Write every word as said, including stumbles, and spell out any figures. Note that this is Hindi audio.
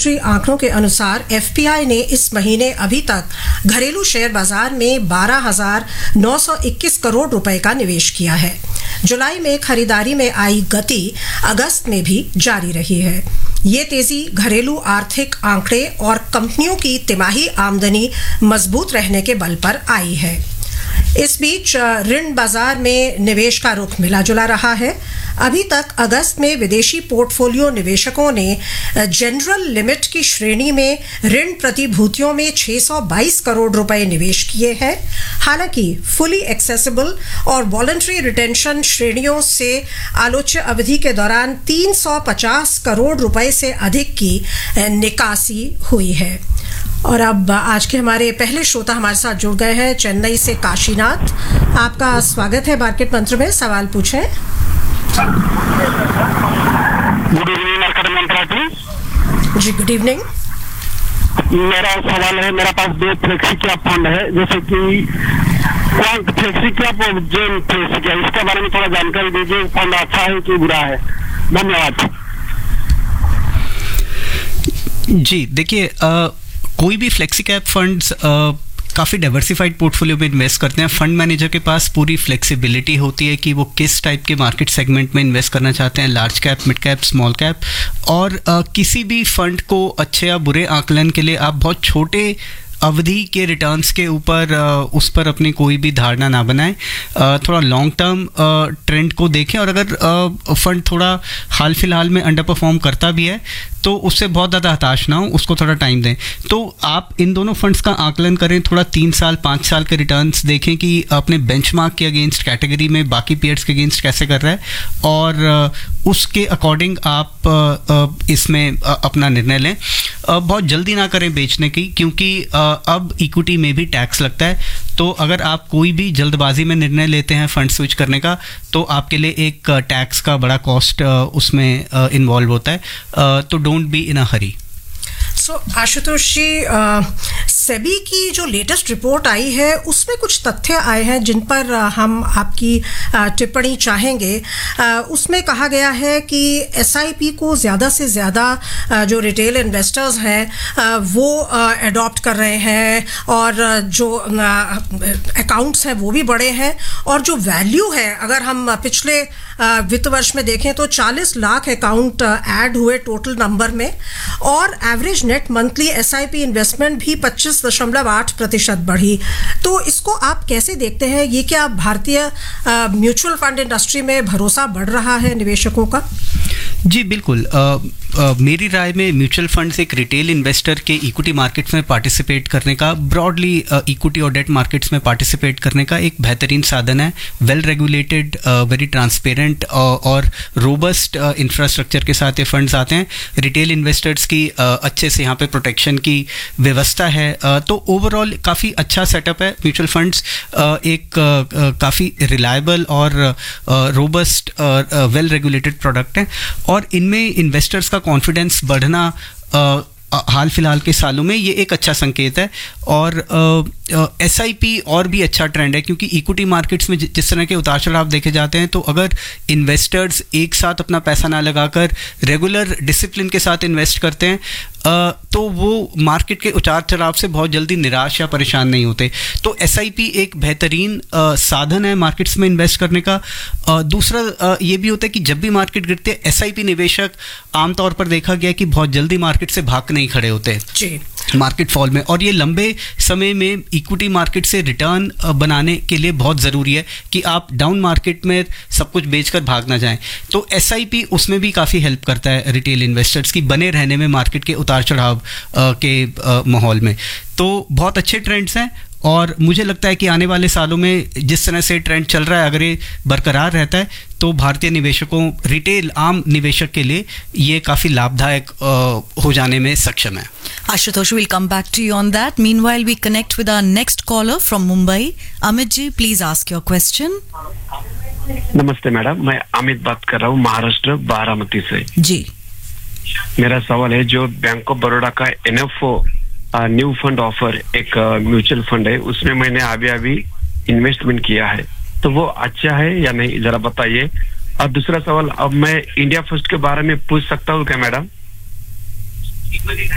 इंडस्ट्री आंकड़ों के अनुसार एफपीआई ने इस महीने अभी तक घरेलू शेयर बाजार में बारह हजार नौ सौ इक्कीस करोड़ रुपए का निवेश किया है। जुलाई में खरीदारी में आई गति अगस्त में भी जारी रही है। ये तेजी घरेलू आर्थिक आंकड़े और कंपनियों की तिमाही आमदनी मजबूत रहने के बल पर आई है। इस बीच ऋण बाजार में निवेश का रुख मिला जुला रहा है। अभी तक अगस्त में विदेशी पोर्टफोलियो निवेशकों ने जनरल लिमिट की श्रेणी में ऋण प्रतिभूतियों में छह सौ बाईस करोड़ रुपए निवेश किए हैं। हालांकि फुली एक्सेसिबल और वॉलंटरी रिटेंशन श्रेणियों से आलोच्य अवधि के दौरान तीन सौ पचास करोड़ रुपए से अधिक की निकासी हुई है। और अब आज के हमारे पहले श्रोता हमारे साथ जुड़ गए हैं चेन्नई से काशीनाथ। आपका स्वागत है मार्केट मंत्र में, सवाल पूछें। गुड इवनिंग मार्केट मंत्र जी, गुड इवनिंग। मेरा सवाल है, मेरा पास दो फ्लेक्सी कैप फंड है, जैसे कि फ्लेक्सी कैप और जेन फ्लेक्सी कैप, इसके बारे में थोड़ा जानकारी दीजिए। फंड अच्छा है कि बुरा है? धन्यवाद। जी देखिए, कोई भी फ्लेक्सी कैप फंड्स काफ़ी डाइवर्सिफाइड पोर्टफोलियो में इन्वेस्ट करते हैं। फंड मैनेजर के पास पूरी फ्लेक्सिबिलिटी होती है कि वो किस टाइप के मार्केट सेगमेंट में इन्वेस्ट करना चाहते हैं, large cap, mid cap, small cap. और uh, किसी भी फंड को अच्छे या बुरे आकलन के लिए आप बहुत छोटे अवधि के रिटर्न्स के ऊपर उस पर अपनी कोई भी धारणा ना बनाएं। थोड़ा लॉन्ग टर्म ट्रेंड को देखें, और अगर फंड थोड़ा हाल फिलहाल में अंडर परफॉर्म करता भी है तो उससे बहुत ज़्यादा हताश ना हो, उसको थोड़ा टाइम दें। तो आप इन दोनों फंड्स का आकलन करें, थोड़ा तीन साल पाँच साल के रिटर्न्स देखें कि अपने बेंचमार्क के अगेंस्ट कैटेगरी में बाकी पीयर्स के अगेंस्ट कैसे कर रहा है, और उसके अकॉर्डिंग आप इसमें अपना निर्णय लें। बहुत जल्दी ना करें बेचने की, क्योंकि अब इक्विटी में भी टैक्स लगता है। तो अगर आप कोई भी जल्दबाजी में निर्णय लेते हैं फंड स्विच करने का, तो आपके लिए एक टैक्स का बड़ा कॉस्ट उसमें इन्वॉल्व होता है। तो डोंट बी इन अ हरी। सो आशुतोष जी, सेबी की जो लेटेस्ट रिपोर्ट आई है उसमें कुछ तथ्य आए हैं जिन पर हम आपकी टिप्पणी चाहेंगे। उसमें कहा गया है कि एसआईपी को ज़्यादा से ज़्यादा जो रिटेल इन्वेस्टर्स हैं वो अडॉप्ट कर रहे हैं, और जो अकाउंट्स हैं वो भी बड़े हैं, और जो वैल्यू है, अगर हम पिछले वित्त वर्ष में देखें तो चालीस लाख अकाउंट ऐड हुए टोटल नंबर में, और average net monthly SIP investment भी पच्चीस दशमलव आठ प्रतिशत बढ़ी। तो इसको आप कैसे देखते हैं? ये क्या भारतीय म्यूचुअल फंड इंडस्ट्री में भरोसा बढ़ रहा है निवेशकों का? जी बिल्कुल। आ, आ, मेरी राय में म्यूचुअल फंड्स एक रिटेल इन्वेस्टर के इक्विटी मार्केट्स में पार्टिसिपेट करने का, ब्रॉडली इक्विटी और डेट मार्केट्स में पार्टिसिपेट करने का एक बेहतरीन साधन है। वेल रेगुलेटेड, वेरी ट्रांसपेरेंट और रोबस्ट इंफ्रास्ट्रक्चर के साथ ये फंड्स आते हैं। रिटेल इन्वेस्टर्स की आ, अच्छे से यहाँ पे प्रोटेक्शन की व्यवस्था है। आ, तो ओवरऑल काफ़ी अच्छा सेटअप है। म्यूचुअल फंड्स एक काफ़ी रिलायबल और रोबस्ट वेल रेगुलेटेड प्रोडक्ट है, और इनमें इन्वेस्टर्स का कॉन्फिडेंस बढ़ना आ, हाल फिलहाल के सालों में ये एक अच्छा संकेत है। और एस आई पी और भी अच्छा ट्रेंड है, क्योंकि इक्विटी मार्केट्स में जिस तरह के उतार चढ़ाव देखे जाते हैं, तो अगर इन्वेस्टर्स एक साथ अपना पैसा ना लगाकर रेगुलर डिसिप्लिन के साथ इन्वेस्ट करते हैं, तो वो मार्केट के उतार चढ़ाव से बहुत जल्दी निराश या परेशान नहीं होते। तो एस आई पी एक बेहतरीन साधन है मार्केट्स में इन्वेस्ट करने का। दूसरा ये भी होता है कि जब भी मार्केट गिरती है, एस आई पी निवेशक आमतौर पर देखा गया कि बहुत जल्दी मार्केट से भाग नहीं खड़े होते जी मार्केट फॉल में, और ये लंबे समय में इक्विटी मार्केट से रिटर्न बनाने के लिए बहुत ज़रूरी है कि आप डाउन मार्केट में सब कुछ बेचकर भाग ना जाएं। तो एस आई पी उसमें भी काफ़ी हेल्प करता है रिटेल इन्वेस्टर्स की बने रहने में मार्केट के उतार चढ़ाव के माहौल में। तो बहुत अच्छे ट्रेंड्स हैं, और मुझे लगता है कि आने वाले सालों में जिस तरह से ट्रेंड चल रहा है, अगर ये बरकरार रहता है, तो भारतीय निवेशकों, रिटेल आम निवेशक के लिए ये काफ़ी लाभदायक हो जाने में सक्षम है। Ashutosh, we'll come back to you on that. Meanwhile, we connect with our next caller from Mumbai. Amit ji, please ask your question. नमस्ते मैडम, मैं अमित बात कर रहा हूँ महाराष्ट्र बारामती से। जी, मेरा सवाल है, जो बैंक ऑफ बड़ौदा का N F O new fund offer एक म्यूचुअल फंड है, उसमें मैंने अभी अभी इन्वेस्टमेंट किया है, तो वो अच्छा है या नहीं, जरा बताइए। और दूसरा सवाल, अब मैं इंडिया फर्स्ट के बारे में पूछ सकता हूँ क्या मैडम?